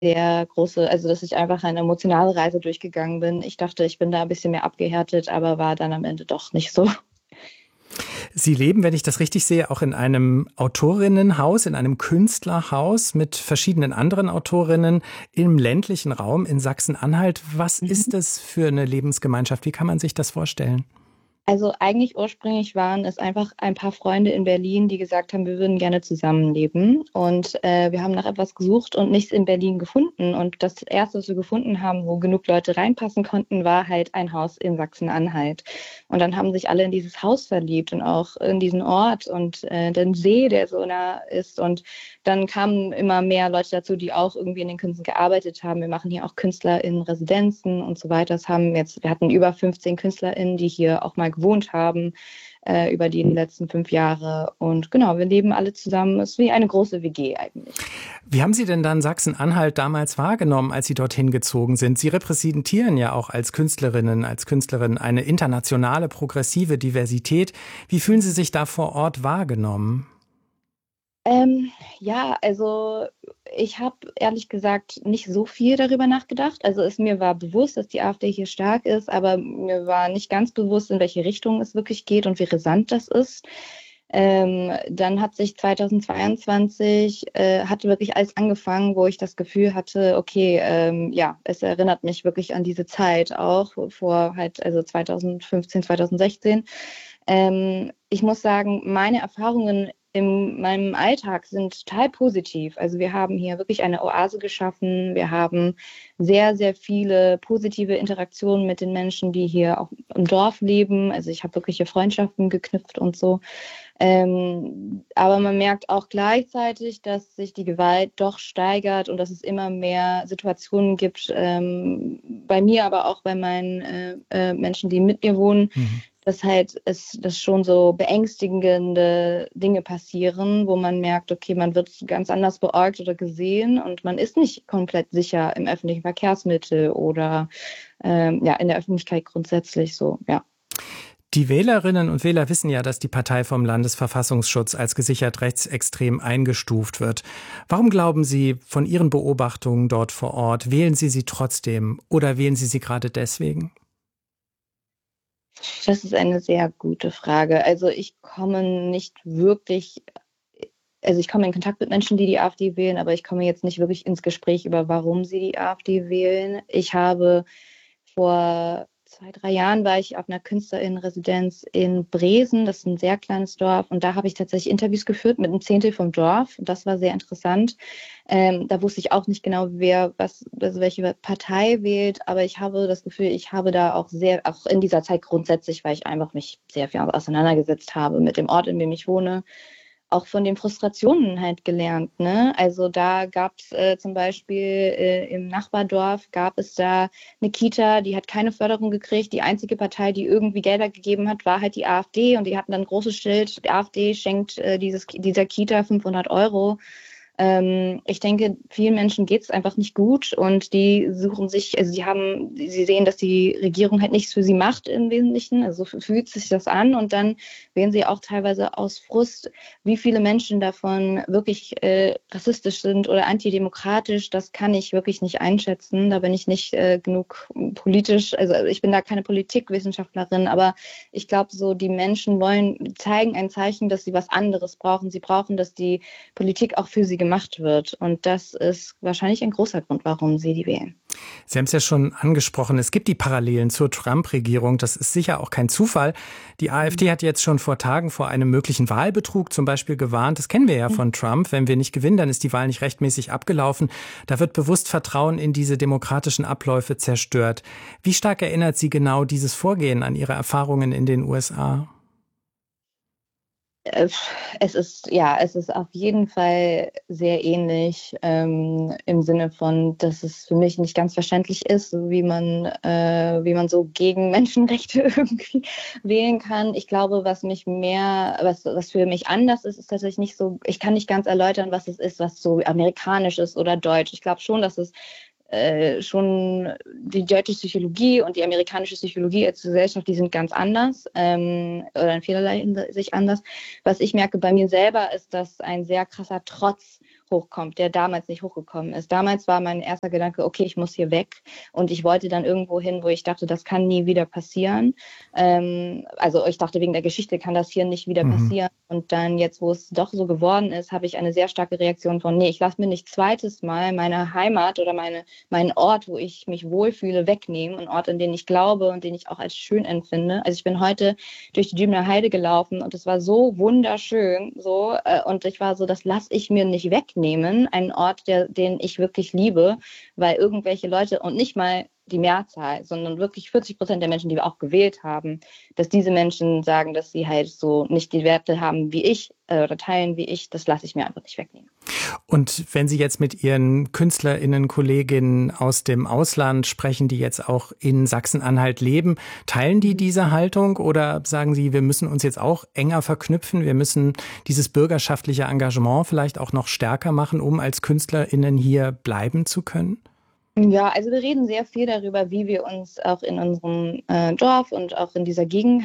sehr große, also dass ich einfach eine emotionale Reise durchgegangen bin. Ich dachte, ich bin da ein bisschen mehr abgehärtet, aber war dann am Ende doch nicht so. Sie leben, wenn ich das richtig sehe, auch in einem Autorinnenhaus, in einem Künstlerhaus mit verschiedenen anderen Autorinnen im ländlichen Raum in Sachsen-Anhalt. Was ist das für eine Lebensgemeinschaft? Wie kann man sich das vorstellen? Also eigentlich ursprünglich waren es einfach ein paar Freunde in Berlin, die gesagt haben, wir würden gerne zusammenleben. Und wir haben nach etwas gesucht und nichts in Berlin gefunden. Und das Erste, was wir gefunden haben, wo genug Leute reinpassen konnten, war halt ein Haus in Sachsen-Anhalt. Und dann haben sich alle in dieses Haus verliebt und auch in diesen Ort und den See, der so nah ist. Und dann kamen immer mehr Leute dazu, die auch irgendwie in den Künsten gearbeitet haben. Wir machen hier auch Künstler in Residenzen und so weiter. Wir hatten über 15 KünstlerInnen, die hier auch mal gewohnt haben über die letzten 5 Jahre. Und genau, wir leben alle zusammen. Es ist wie eine große WG eigentlich. Wie haben Sie denn dann Sachsen-Anhalt damals wahrgenommen, als Sie dorthin gezogen sind? Sie repräsentieren ja auch als Künstlerinnen, als Künstlerin eine internationale, progressive Diversität. Wie fühlen Sie sich da vor Ort wahrgenommen? Ja, also ich habe ehrlich gesagt nicht so viel darüber nachgedacht. Mir war bewusst, dass die AfD hier stark ist, aber mir war nicht ganz bewusst, in welche Richtung es wirklich geht und wie rasant das ist. Dann hat sich 2022 hatte wirklich alles angefangen, wo ich das Gefühl hatte, okay, ja, es erinnert mich wirklich an diese Zeit auch vor halt, also 2015, 2016. Ich muss sagen, meine Erfahrungen in meinem Alltag sind total positiv. Also wir haben hier wirklich eine Oase geschaffen. Wir haben sehr, sehr viele positive Interaktionen mit den Menschen, die hier auch im Dorf leben. Also ich habe wirkliche Freundschaften geknüpft und so. Aber man merkt auch gleichzeitig, dass sich die Gewalt doch steigert und dass es immer mehr Situationen gibt, bei mir, aber auch bei meinen Menschen, die mit mir wohnen, Mhm. dass schon so beängstigende Dinge passieren, wo man merkt, okay, man wird ganz anders beäugt oder gesehen und man ist nicht komplett sicher im öffentlichen Verkehrsmittel oder ja, in der Öffentlichkeit grundsätzlich so, ja. Die Wählerinnen und Wähler wissen ja, dass die Partei vom Landesverfassungsschutz als gesichert rechtsextrem eingestuft wird. Warum glauben Sie von Ihren Beobachtungen dort vor Ort, wählen Sie sie trotzdem oder wählen Sie sie gerade deswegen? Das ist eine sehr gute Frage. Ich komme in Kontakt mit Menschen, die die AfD wählen, aber ich komme jetzt nicht wirklich ins Gespräch über, warum sie die AfD wählen. Ich habe vor 2, 3 Jahren war ich auf einer Künstlerinnenresidenz in Bresen. Das ist ein sehr kleines Dorf. Und da habe ich tatsächlich Interviews geführt mit einem Zehntel vom Dorf. Und das war sehr interessant. Da wusste ich auch nicht genau, also welche Partei wählt. Aber ich habe das Gefühl, ich habe da auch in dieser Zeit grundsätzlich, weil ich einfach mich sehr viel auseinandergesetzt habe mit dem Ort, in dem ich wohne, auch von den Frustrationen halt gelernt. Ne? Also da gab es zum Beispiel im Nachbardorf gab es da eine Kita, die hat keine Förderung gekriegt. Die einzige Partei, die irgendwie Gelder gegeben hat, war halt die AfD und die hatten dann ein großes Schild, die AfD schenkt dieser Kita 500 Euro. Ich denke, vielen Menschen geht es einfach nicht gut und die suchen sich, also sie sehen, dass die Regierung halt nichts für sie macht im Wesentlichen, also so fühlt sich das an und dann wählen sie auch teilweise aus Frust, wie viele Menschen davon wirklich rassistisch sind oder antidemokratisch, das kann ich wirklich nicht einschätzen, da bin ich nicht genug politisch, also ich bin da keine Politikwissenschaftlerin, aber ich glaube so, die Menschen zeigen ein Zeichen, dass sie was anderes brauchen, sie brauchen, dass die Politik auch für sie gemacht wird. Und das ist wahrscheinlich ein großer Grund, warum sie die wählen. Sie haben es ja schon angesprochen, es gibt die Parallelen zur Trump-Regierung. Das ist sicher auch kein Zufall. Die AfD hat jetzt schon vor Tagen vor einem möglichen Wahlbetrug zum Beispiel gewarnt. Das kennen wir ja von Trump. Wenn wir nicht gewinnen, dann ist die Wahl nicht rechtmäßig abgelaufen. Da wird bewusst Vertrauen in diese demokratischen Abläufe zerstört. Wie stark erinnert Sie genau dieses Vorgehen an Ihre Erfahrungen in den USA? Es ist auf jeden Fall sehr ähnlich im Sinne von, dass es für mich nicht ganz verständlich ist, so wie man so gegen Menschenrechte irgendwie wählen kann. Ich glaube, was für mich anders ist, ist tatsächlich nicht so, ich kann nicht ganz erläutern, was es ist, was so amerikanisch ist oder deutsch. Ich glaube schon, dass es schon die deutsche Psychologie und die amerikanische Psychologie als Gesellschaft, die sind ganz anders oder in vielerlei Hinsicht anders. Was ich merke bei mir selber, ist, dass ein sehr krasser Trotz hochkommt, der damals nicht hochgekommen ist. Damals war mein erster Gedanke, okay, ich muss hier weg. Und ich wollte dann irgendwo hin, wo ich dachte, das kann nie wieder passieren. Also ich dachte, wegen der Geschichte kann das hier nicht wieder passieren. Und dann jetzt, wo es doch so geworden ist, habe ich eine sehr starke Reaktion von, nee, ich lasse mir nicht zweites Mal meine Heimat oder meinen Ort, wo ich mich wohlfühle, wegnehmen. Ein Ort, an den ich glaube und den ich auch als schön empfinde. Also ich bin heute durch die Dübener Heide gelaufen und es war so wunderschön. Und ich war so, das lasse ich mir nicht wegnehmen. Ein Ort, den ich wirklich liebe, weil irgendwelche Leute und nicht mal die Mehrzahl, sondern wirklich 40% der Menschen, die wir auch gewählt haben, dass diese Menschen sagen, dass sie halt so nicht die Werte haben wie ich oder teilen wie ich, das lasse ich mir einfach nicht wegnehmen. Und wenn Sie jetzt mit Ihren KünstlerInnen, Kolleginnen aus dem Ausland sprechen, die jetzt auch in Sachsen-Anhalt leben, teilen die diese Haltung oder sagen Sie, wir müssen uns jetzt auch enger verknüpfen, wir müssen dieses bürgerschaftliche Engagement vielleicht auch noch stärker machen, um als KünstlerInnen hier bleiben zu können? Ja, also wir reden sehr viel darüber, wie wir uns auch in unserem Dorf und auch in dieser Gegend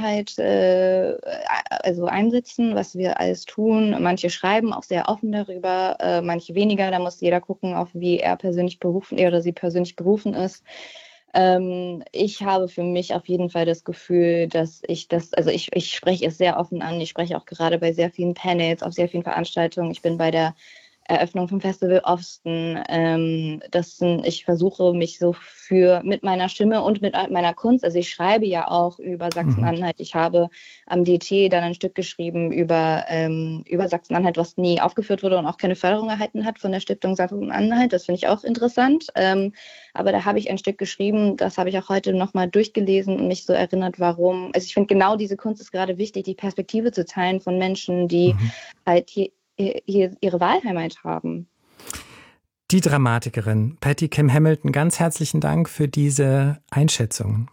also einsetzen, was wir alles tun. Manche schreiben auch sehr offen darüber, manche weniger. Da muss jeder gucken, auf wie er oder sie persönlich berufen ist. Ich habe für mich auf jeden Fall das Gefühl, dass ich spreche es sehr offen an. Ich spreche auch gerade bei sehr vielen Panels, auf sehr vielen Veranstaltungen. Ich bin bei der Eröffnung vom Festival Osten. Ich versuche mich so mit meiner Stimme und mit meiner Kunst, also ich schreibe ja auch über Sachsen-Anhalt. Ich habe am DT dann ein Stück geschrieben über Sachsen-Anhalt, was nie aufgeführt wurde und auch keine Förderung erhalten hat von der Stiftung Sachsen-Anhalt. Das finde ich auch interessant. Aber da habe ich ein Stück geschrieben, das habe ich auch heute nochmal durchgelesen und mich so erinnert, warum. Also ich finde, genau diese Kunst ist gerade wichtig, die Perspektive zu teilen von Menschen, die halt hier ihre Wahlheimat haben. Die Dramatikerin Patty Kim Hamilton, ganz herzlichen Dank für diese Einschätzungen.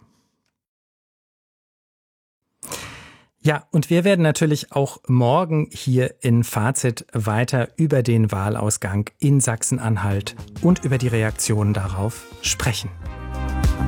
Ja, und wir werden natürlich auch morgen hier in Fazit weiter über den Wahlausgang in Sachsen-Anhalt und über die Reaktionen darauf sprechen.